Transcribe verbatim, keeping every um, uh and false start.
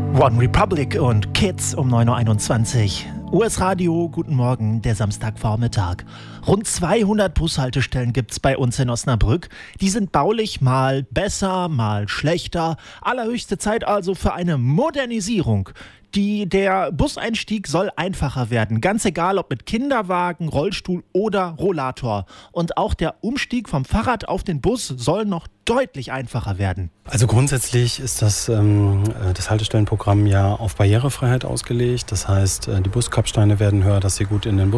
One Republic und Kids um neun Uhr einundzwanzig. U S Radio, guten Morgen, der Samstagvormittag. Rund zweihundert Bushaltestellen gibt's bei uns in Osnabrück. Die sind baulich mal besser, mal schlechter. Allerhöchste Zeit also für eine Modernisierung. Die, der Buseinstieg soll einfacher werden, ganz egal ob mit Kinderwagen, Rollstuhl oder Rollator. Und auch der Umstieg vom Fahrrad auf den Bus soll noch deutlich einfacher werden. Also grundsätzlich ist das, ähm, das Haltestellenprogramm ja auf Barrierefreiheit ausgelegt. Das heißt, die Buskopfsteine werden höher, dass sie gut in den Bus